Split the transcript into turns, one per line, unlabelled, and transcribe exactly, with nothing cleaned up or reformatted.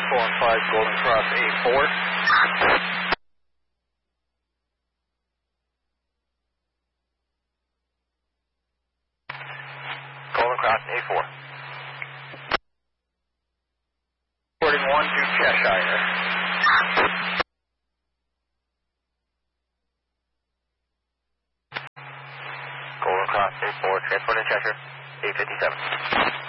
four one five, Golden Cross A four.
Golden Cross A four.
Reporting one to Cheshire.
Golden Cross A four, transporting Cheshire, eight fifty-seven.